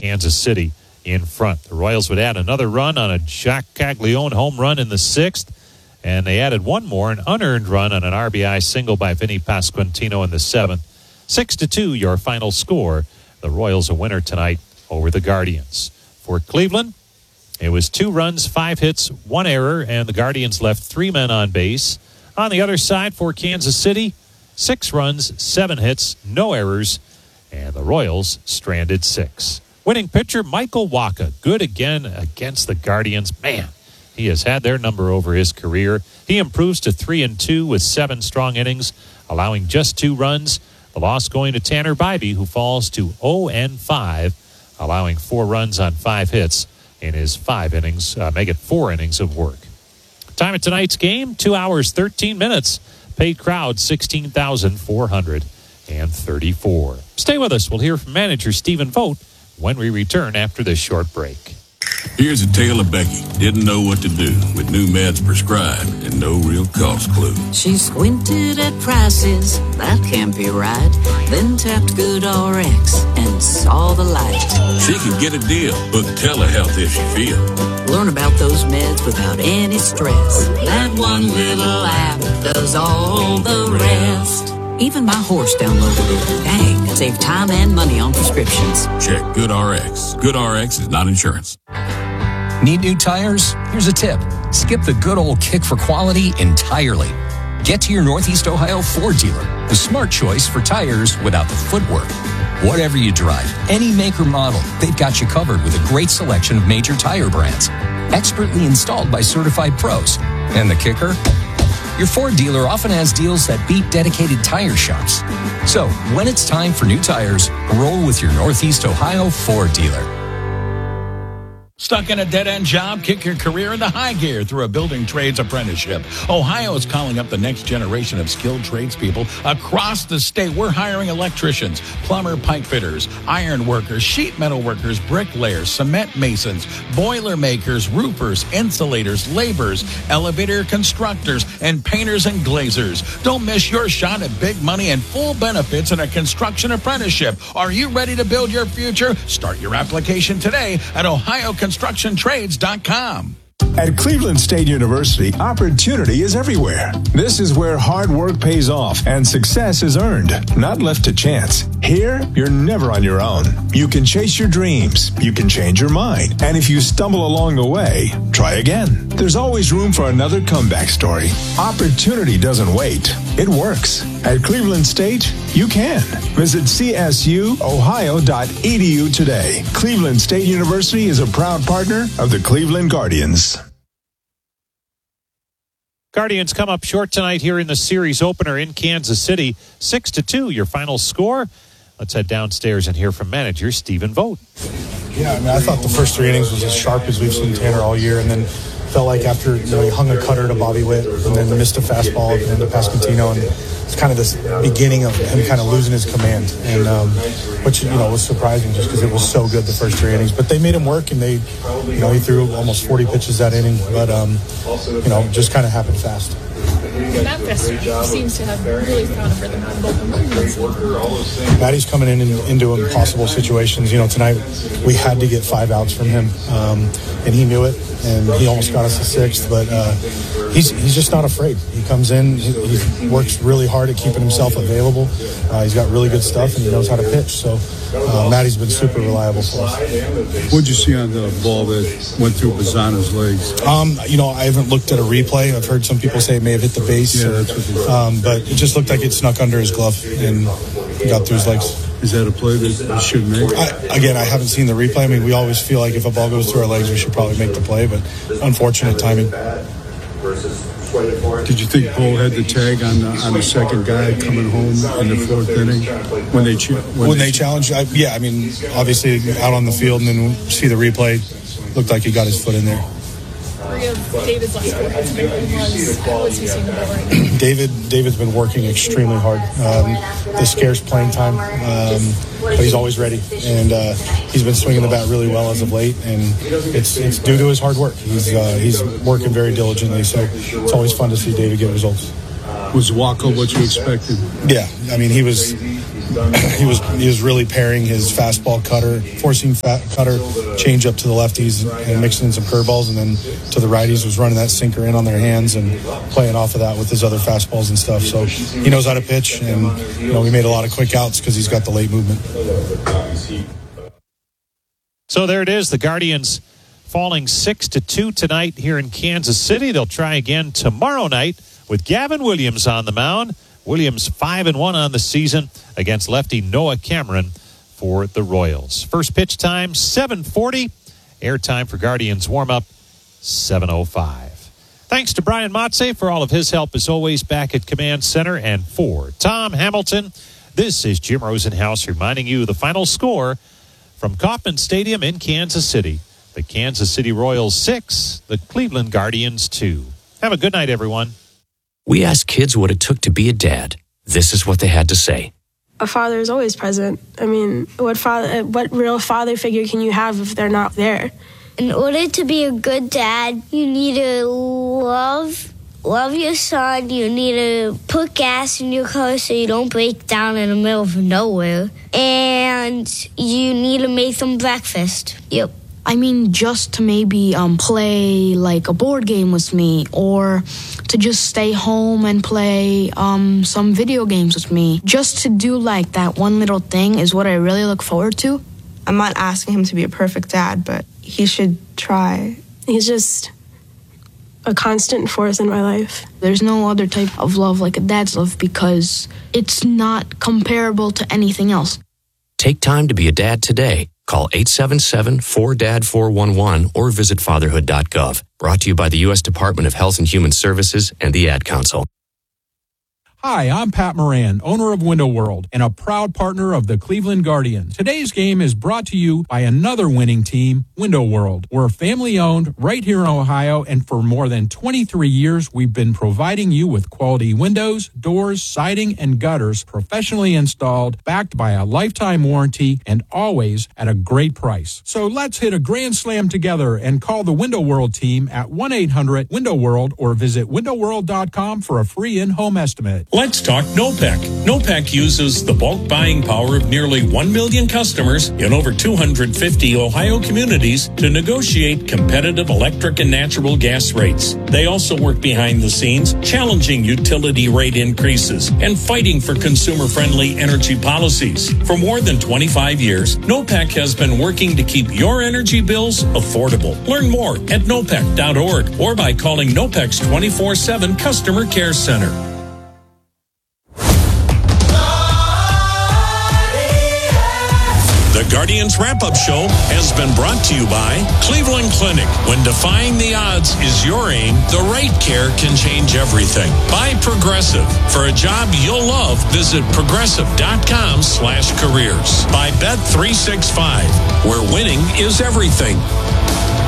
Kansas City in front. The Royals would add another run on a Jack Caglione home run in the 6th, and they added one more, an unearned run on an RBI single by Vinny Pasquantino in the 7th. 6-2, your final score. The Royals a winner tonight over the Guardians. For Cleveland, it was 2 runs, 5 hits, 1 error, and the Guardians left 3 men on base. On the other side for Kansas City, 6 runs, 7 hits, no errors, and the Royals stranded 6. Winning pitcher Michael Wacha, good again against the Guardians. Man, he has had their number over his career. He improves to 3-2 with 7 strong innings, allowing just 2 runs. The loss going to Tanner Bybee, who falls to 0-5, allowing 4 runs on 5 hits in his 5 innings, make it 4 innings of work. Time of tonight's game, 2 hours, 13 minutes. Paid crowd, 16,434. Stay with us. We'll hear from manager Stephen Vogt when we return after this short break. Here's a tale of Becky. Didn't know what to do with new meds prescribed and no real cost clue. She squinted at prices, that can't be right. Then tapped GoodRx and saw the light. She could get a deal, book telehealth if she feel. Learn about those meds without any stress. That one little app does all the rest. Even my horse downloaded it. Dang, it saved time and money on prescriptions. Check GoodRx. GoodRx is not insurance. Need new tires? Here's a tip. Skip the good old kick for quality entirely. Get to your Northeast Ohio Ford dealer, the smart choice for tires without the footwork. Whatever you drive, any make or model, they've got you covered with a great selection of major tire brands. Expertly installed by certified pros. And the kicker? Your Ford dealer often has deals that beat dedicated tire shops. So, when it's time for new tires, roll with your Northeast Ohio Ford dealer. Stuck in a dead-end job? Kick your career into high gear through a building trades apprenticeship. Ohio is calling up the next generation of skilled tradespeople across the state. We're hiring electricians, plumber, pipe fitters, iron workers, sheet metal workers, bricklayers, cement masons, boiler makers, roofers, insulators, laborers, elevator constructors, and painters and glazers. Don't miss your shot at big money and full benefits in a construction apprenticeship. Are you ready to build your future? Start your application today at OhioConstructionTrades.com. At Cleveland State University, opportunity is everywhere. This is where hard work pays off and success is earned, not left to chance. Here, you're never on your own. You can chase your dreams. You can change your mind. And if you stumble along the way, try again. There's always room for another comeback story. Opportunity doesn't wait. It works. At Cleveland State, you can. Visit csuohio.edu today. Cleveland State University is a proud partner of the Cleveland Guardians. Guardians come up short tonight here in the series opener in Kansas City. 6-2, your final score. Let's head downstairs and hear from manager Stephen Vogt. Yeah, I mean, I thought the first 3 innings was as sharp as we've seen Tanner all year, and then felt like after he hung a cutter to Bobby Witt and then missed a fastball and then to Pasquantino, and it's kind of this beginning of him kind of losing his command, and which was surprising just because it was so good the first 3 innings. But they made him work, and they, he threw almost 40 pitches that inning, but just kind of happened fast. Matt Fester seems to have really found a rhythm on both movements. Matty's coming into impossible situations. Tonight we had to get 5 outs from him, and he knew it, and he almost got us a 6th, but he's just not afraid. He comes in, he works really hard at keeping himself available. He's got really good stuff, and he knows how to pitch, so Matty's been super reliable for us. What'd you see on the ball that went through Bazzana's legs? I haven't looked at a replay. I've heard some people say it may have hit the base, but it just looked like it snuck under his glove and got through his legs. Is that a play that you should make? I haven't seen the replay. I mean, we always feel like if a ball goes through our legs, we should probably make the play, but unfortunate timing. Did you think Bo had the tag on the second guy coming home in the 4th inning when they challenged? Obviously out on the field and then see the replay, looked like he got his foot in there. David's last 4 hits big ones. How is he seeing the ball right now? David's been working extremely hard. This scarce playing time, but he's always ready, and he's been swinging the bat really well as of late, and it's due to his hard work. He's working very diligently, so it's always fun to see David get results. Was Wacha what you expected? Yeah, I mean, he was he was really pairing his fastball cutter, forcing cutter, change up to the lefties and mixing in some curveballs, and then to the righties was running that sinker in on their hands and playing off of that with his other fastballs and stuff. So he knows how to pitch, and we made a lot of quick outs because he's got the late movement. So there it is, the Guardians falling 6-2 tonight here in Kansas City. They'll try again tomorrow night with Gavin Williams on the mound. Williams 5-1 on the season against lefty Noah Cameron for the Royals. First pitch time, 7:40. Airtime for Guardians warm-up, 7:05. Thanks to Brian Motze for all of his help, as always, back at Command Center. And for Tom Hamilton, this is Jim Rosenhaus reminding you the final score from Kauffman Stadium in Kansas City. The Kansas City Royals 6, the Cleveland Guardians 2. Have a good night, everyone. We asked kids what it took to be a dad. This is what they had to say. A father is always present. I mean, what real father figure can you have if they're not there? In order to be a good dad, you need to love your son. You need to put gas in your car so you don't break down in the middle of nowhere. And you need to make them breakfast. Yep. I mean, just to maybe play like a board game with me, or to just stay home and play some video games with me. Just to do like that one little thing is what I really look forward to. I'm not asking him to be a perfect dad, but he should try. He's just a constant force in my life. There's no other type of love like a dad's love because it's not comparable to anything else. Take time to be a dad today. Call 877-4DAD-411 or visit fatherhood.gov. Brought to you by the U.S. Department of Health and Human Services and the Ad Council. Hi, I'm Pat Moran, owner of Window World and a proud partner of the Cleveland Guardians. Today's game is brought to you by another winning team, Window World. We're family-owned right here in Ohio, and for more than 23 years, we've been providing you with quality windows, doors, siding, and gutters professionally installed, backed by a lifetime warranty, and always at a great price. So let's hit a grand slam together and call the Window World team at 1-800-WINDOW-WORLD or visit windowworld.com for a free in-home estimate. Let's talk NOPEC. NOPEC uses the bulk buying power of nearly 1 million customers in over 250 Ohio communities to negotiate competitive electric and natural gas rates. They also work behind the scenes, challenging utility rate increases and fighting for consumer-friendly energy policies. For more than 25 years, NOPEC has been working to keep your energy bills affordable. Learn more at nopec.org or by calling NOPEC's 24/7 Customer Care Center. The Guardians Wrap-Up Show has been brought to you by Cleveland Clinic. When defying the odds is your aim, the right care can change everything. By Progressive. For a job you'll love, visit progressive.com/careers. By Bet365, where winning is everything.